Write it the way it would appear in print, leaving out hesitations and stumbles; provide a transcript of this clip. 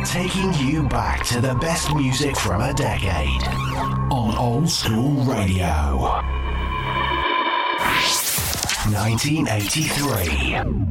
Taking you back to the best music from a decade on Old School Radio. 1983.